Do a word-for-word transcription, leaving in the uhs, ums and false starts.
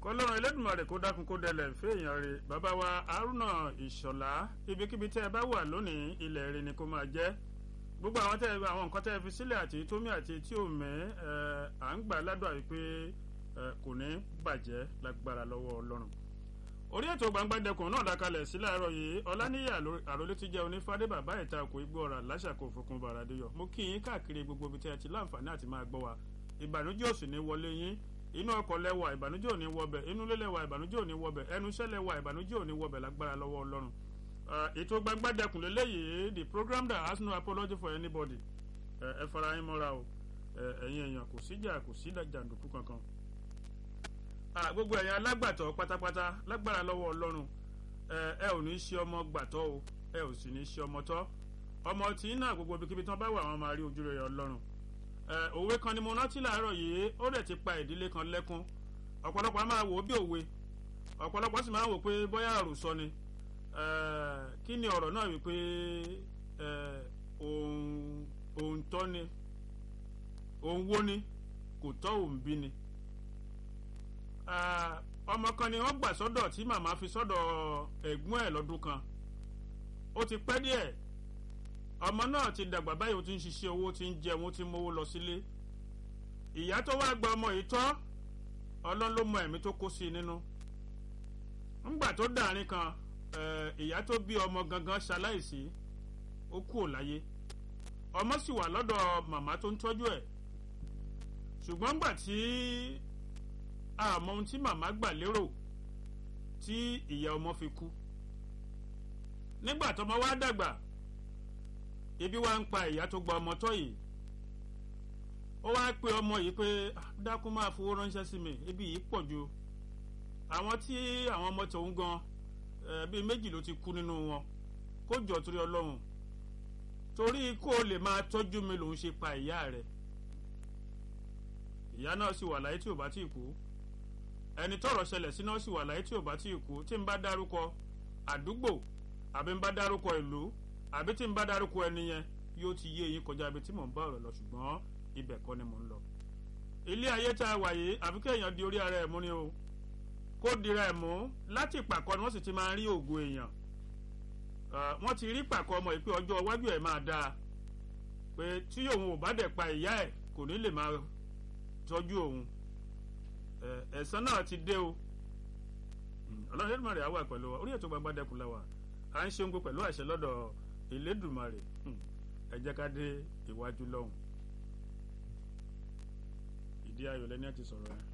kọlọ́run Elédùmarè kó dákun kó dẹlẹ̀ fẹ́ẹ̀yàn rẹ̀ bàbá wa Haruna Ìṣọ̀lá ibikíbi tẹ́ ẹ bá wà lónìí ilẹ̀ rẹ̀ ni kó máa jẹ́ gbogbo àwọn tẹ́ àwọn nǹkan tẹ́ ẹ fi sílẹ̀ àti tómi àti tí ò mẹ́ à ń gbà ládùúgbà wípé kò ní bàjẹ́ lágbára lọ́wọ́ Ọlọ́run orí ètò Gbangbadẹkùn náà dákalẹ̀ sí láàárọ̀ yìí Ọláníyà àròlé ti jẹ́ onífádé bàbá ìta kò igbó ọ̀rà láṣàkó òfokùn bàràdéyọ̀ mo kí yín káàkiri gbogbo ibi tẹ́ ẹ ti láǹfààní àti máa gbọ́ wa ìbànújẹ́ ò sì ní wọlé yín inú ọkọ̀ lẹ́wà ìbànújẹ́ ò ní wọbẹ̀ inú ilé lẹ́wà ìbànújẹ́ ò ní wọbẹ̀ ẹnu iṣẹ́ lẹ́wà ìbànújẹ́ ò ní wọbẹ̀ lágbára lọ́wọ́ Ọlọ́run ètò Gbangbadẹkùn lélẹ́yìí the program that has no apology for anybody ẹ fara yín mọ́ra o ẹ̀yin èèyàn kò síjà kò sí jàǹdùkú kankan gbogbo ẹ̀yin alágbàtọ́ pátápátá lágbára lọ́wọ́ Ọlọ́run ẹ ò ní ṣe ọmọ gbàtọ́ o ẹ ò sì ní ṣe ọmọ tọ́ ọmọ tí náà gbogbo ibikíbi tán bá wà wọn máa rí ojú rere Ọlọ́run òwe kan ni mo rántí láàárọ̀ yìí ó dẹ̀ ti pa ìdílé kan lẹ́kún ọ̀pọ̀lọpọ̀ á máa wò ó bí òwe ọ̀pọ̀lọpọ̀ sì máa wò pé bóyá àròsọ ni kí ni ọ̀rọ̀ náà wípé òun tọ́ ni òun wó ni kò tọ́ òun bí ni ọmọ kan ni wọ́n gbà sọ́dọ̀ tí màmá fi sọ́dọ̀ ẹ̀gbọ́n ẹ̀ lọ́dún kan ó ti pẹ́ díẹ̀ ọmọ náà ti dàgbà báyìí ó ti ń ṣiṣẹ́ owó ti ń jẹun ó ti mówó lọ sílé ìyá tó wá gba ọmọ yìí tọ́ Ọlọ́run ló mọ ẹ̀mí tó kó sí i nínú ńgbà tó dàrin kan ìyá tó bí ọmọ gangan ṣaláìsí ó kú ò láyé ọmọ sì wà lọ́dọ̀ màmá tó ń tọ́jú ẹ̀ ṣùgbọ́n ńgbà tí àmọ́ ohun tí màmá gbà lérò tí ìyá ọmọ fi kú nígbà tọmọ wá dàgbà ebi wá ń pa ìyá tó gba ọmọ tọ́ yìí ó wá pe ọmọ yìí pé dákun máa fowó ránṣẹ́ sí mi ebi yìí pọ̀ ju àwọn tí àwọn ọmọ tòun gan bíi méjì ló ti kú nínú wọn kó jọ torí Ọlọ́run torí kó lè máa tọ́jú mi lòun ṣe pa ìyá rẹ̀ ìyá náà sì wà láyé tí ò bá tí ì kú ẹni tọ́rọ̀ ṣẹlẹ̀ sí náà sì wà láyé tí ò bá tí ì kú tí n bá dárúkọ àdúgbò àbí n bá dárúkọ ìlú àbí tí n bá dárúkọ ẹni yẹn yóò ti yé yín kọjá ibi tí mò ń bá ọ̀rọ̀ lọ ṣùgbọ́n ibẹ̀ kọ́ ni mò ń lọ. ilé ayé tá a wà yìí àfi kéèyàn di orí ara ẹ̀ mú ni o kó dira ẹ̀ mú láti ìpàkọ́ ni wọ́n sì ti máa ń rí ògo èèyàn wọ́n ti rí pàkọ́ ọmọ yìí pé ọjọ́ iwájú ẹ̀ máa dáa pé tí òun ò bá dẹ̀ pa ìyá ẹ̀ kò ní lè máa tọ́jú òun ẹ̀san náà ti dé o Ọlọ́run Elédùmarè á wà pẹ̀lú wa orí ètò Gbangbadẹkùn la wà à ń ṣe ń gbé pẹ̀lú àṣẹ lọ́dọ̀ Elédùmarè ẹ jẹ́ ká dé iwájú lọ́hùn ìdí ayọ̀ lẹ́ni àti sọ̀rọ̀ yẹn.